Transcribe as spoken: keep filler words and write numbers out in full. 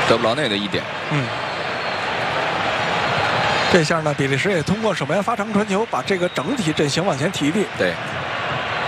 得不到内的一点。 嗯。这下呢，比利时也通过守门员发长传球，把这个整体阵型往前提一提。 对。